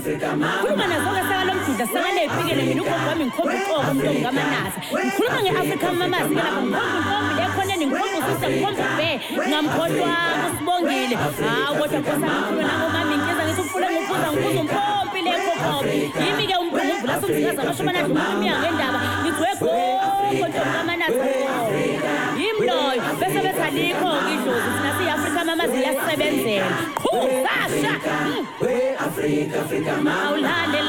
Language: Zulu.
khuluma nazo-ke sakalo mduda sakaney'fikele mina ugogo wami ngikhomba uqobo umntombi kaManasa ngikhuluma nge-Africa Mamazi ke lapha ngikhomba intombi lekhoneni ngikhomba usisa ngikhomba ube ngamkhohlwanga usibongile hawu kodwa nkosana ngikhuluma nangomami ngiza ngithi ufule ngokubuza ngibuza umpompi lekhokhokho yimi-ke umvula somzikazi amashomanadi umkhulumiya ngendaba ngithi wegogo ntombi kaManasa yimi loyo bese bethi alikho-ke idlozi thina siyi-Africa Mamazi iyasisebenzela qhu sasha Africa, Mama.